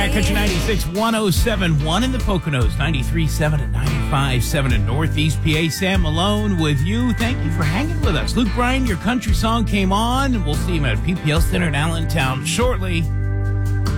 back. Country 96, 107.1 in the Poconos, 93.7 and 95.7 in Northeast PA. Sam Malone with you. Thank you for hanging with us. Luke Bryan, your country song came on. We'll see him at PPL Center in Allentown shortly.